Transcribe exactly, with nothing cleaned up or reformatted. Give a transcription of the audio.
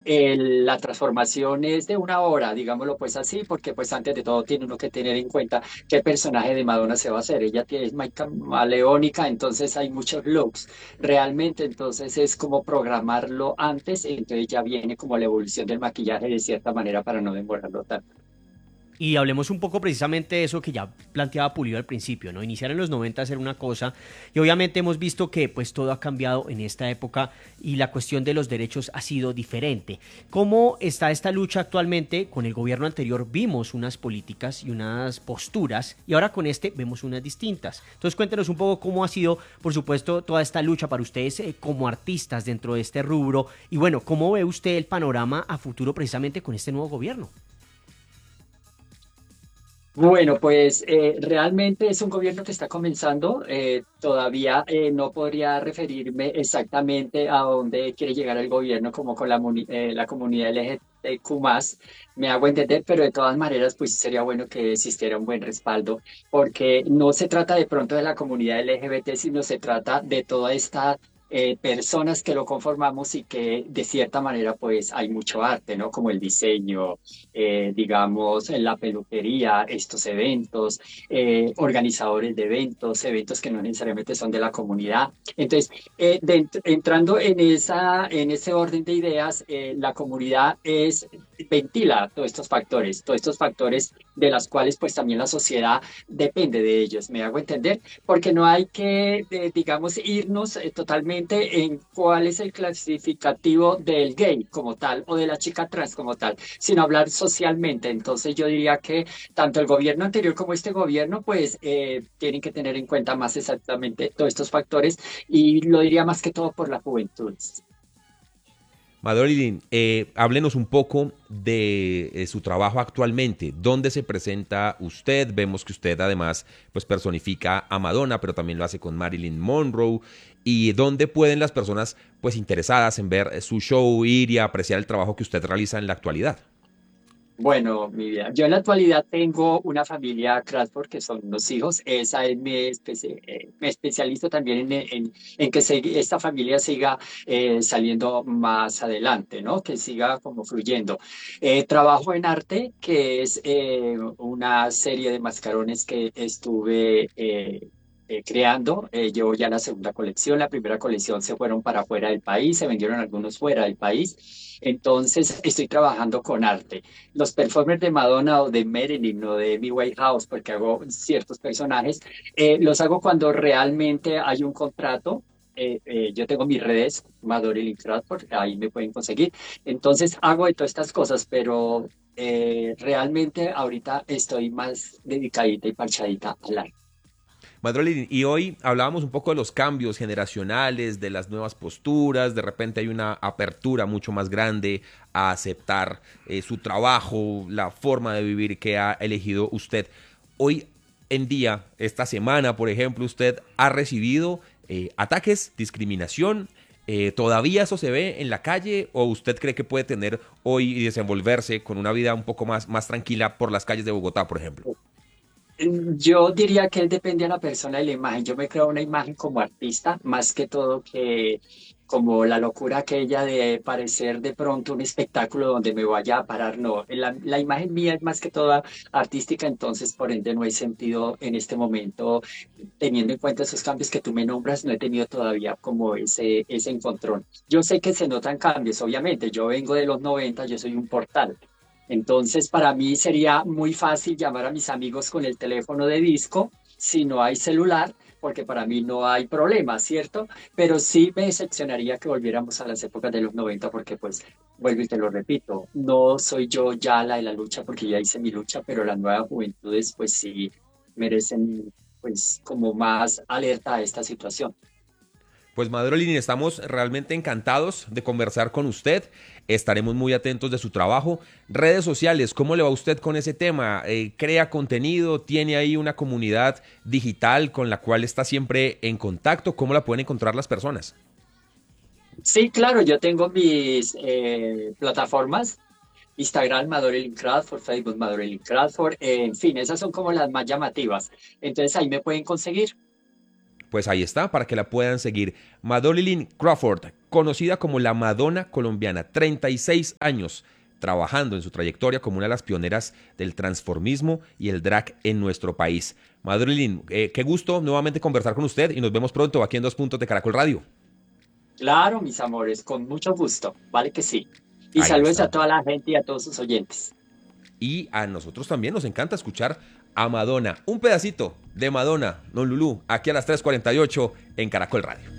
el- la transformación es de una hora, digámoslo pues así, porque pues antes de todo tiene uno que tener en cuenta qué personaje de Madonna se va a hacer. Ella tiene, es muy camaleónica, entonces hay muchos looks. Realmente entonces es como programarlo antes, entonces ya viene como la evolución del maquillaje de cierta manera para no demorarlo tanto. Y hablemos un poco precisamente de eso que ya planteaba Pulido al principio, ¿no? Iniciar en los noventa era una cosa y obviamente hemos visto que pues todo ha cambiado en esta época y la cuestión de los derechos ha sido diferente. ¿Cómo está esta lucha actualmente? Con el gobierno anterior vimos unas políticas y unas posturas y ahora con este vemos unas distintas. Entonces cuéntenos un poco cómo ha sido, por supuesto, toda esta lucha para ustedes eh, como artistas dentro de este rubro y bueno, ¿cómo ve usted el panorama a futuro precisamente con este nuevo gobierno? Bueno, pues eh, realmente es un gobierno que está comenzando. Eh, todavía eh, no podría referirme exactamente a dónde quiere llegar el gobierno como con la, muni- eh, la comunidad L G B T Q más, me hago entender, pero de todas maneras, pues sería bueno que existiera un buen respaldo, porque no se trata de pronto de la comunidad L G B T, sino se trata de toda esta eh, personas que lo conformamos y que de cierta manera pues hay mucho arte, ¿no? Como el diseño, eh, digamos, en la peluquería, estos eventos, eh, organizadores de eventos, eventos que no necesariamente son de la comunidad. Entonces, eh, dent- entrando en esa, en ese orden de ideas, eh, la comunidad es ventila todos estos factores, todos estos factores de las cuales pues también la sociedad depende de ellos, me hago entender, porque no hay que, eh, digamos, irnos eh, totalmente en cuál es el clasificativo del gay como tal o de la chica trans como tal, sino hablar socialmente. Entonces yo diría que tanto el gobierno anterior como este gobierno, pues eh, tienen que tener en cuenta más exactamente todos estos factores y lo diría más que todo por la juventud. Madeline, eh, háblenos un poco de eh, su trabajo actualmente. ¿Dónde se presenta usted? Vemos que usted además pues personifica a Madonna, pero también lo hace con Marilyn Monroe. ¿Y dónde pueden las personas pues interesadas en ver eh, su show ir y apreciar el trabajo que usted realiza en la actualidad? Bueno, mi vida, yo en la actualidad tengo una familia Crawford que son dos hijos. Esa es mi especie, eh, me especializo también en, en, en que se- esta familia siga eh, saliendo más adelante, ¿no? Que siga como fluyendo. Eh, trabajo en arte, que es eh, una serie de mascarones que estuve eh, eh, creando. Eh, llevo ya la segunda colección. La primera colección se fueron para fuera del país, se vendieron algunos fuera del país. Entonces, estoy trabajando con arte. Los performers de Madonna o de Marilyn o de Amy Whitehouse, porque hago ciertos personajes, eh, los hago cuando realmente hay un contrato. Eh, eh, yo tengo mis redes, Madeline Crawford, ahí me pueden conseguir. Entonces hago de todas estas cosas, pero eh, realmente ahorita estoy más dedicadita y parchadita al arte. Madrolin, y hoy hablábamos un poco de los cambios generacionales, de las nuevas posturas, de repente hay una apertura mucho más grande a aceptar eh, su trabajo, la forma de vivir que ha elegido usted. Hoy en día, esta semana, por ejemplo, usted ha recibido eh, ataques, discriminación. Eh, ¿Todavía eso se ve en la calle o usted cree que puede tener hoy y desenvolverse con una vida un poco más, más tranquila por las calles de Bogotá, por ejemplo? Yo diría que depende de la persona y la imagen. Yo me creo una imagen como artista, más que todo que como la locura aquella de parecer de pronto un espectáculo donde me vaya a parar. No, la, la imagen mía es más que toda artística, entonces por ende no hay sentido en este momento, teniendo en cuenta esos cambios que tú me nombras, no he tenido todavía como ese, ese encontrón. Yo sé que se notan cambios, obviamente. Yo vengo de los noventa, yo soy un portal. Entonces, para mí sería muy fácil llamar a mis amigos con el teléfono de disco si no hay celular, porque para mí no hay problema, ¿cierto? Pero sí me decepcionaría que volviéramos a las épocas de los noventa, porque pues, vuelvo y te lo repito, no soy yo ya la de la lucha, porque ya hice mi lucha, pero las nuevas juventudes pues sí merecen pues como más alerta a esta situación. Pues Madrolini, estamos realmente encantados de conversar con usted. Estaremos muy atentos de su trabajo. Redes sociales, ¿cómo le va a usted con ese tema? Eh, ¿Crea contenido? ¿Tiene ahí una comunidad digital con la cual está siempre en contacto? ¿Cómo la pueden encontrar las personas? Sí, claro, yo tengo mis eh, plataformas. Instagram, Madeline Crawford, Facebook, Madeline Crawford, eh, en fin, esas son como las más llamativas. Entonces ahí me pueden conseguir. Pues ahí está, para que la puedan seguir. Madeline Crawford, conocida como la Madonna colombiana, treinta y seis años trabajando en su trayectoria como una de las pioneras del transformismo y el drag en nuestro país. Madeline, eh, qué gusto nuevamente conversar con usted y nos vemos pronto aquí en Dos Puntos de Caracol Radio. Claro, mis amores, con mucho gusto, vale que sí. Y Ahí saludos a está. toda la gente y a todos sus oyentes. Y a nosotros también nos encanta escuchar a Madonna. Un pedacito de Madonna, Don Lulú, aquí a las tres cuarenta y ocho en Caracol Radio.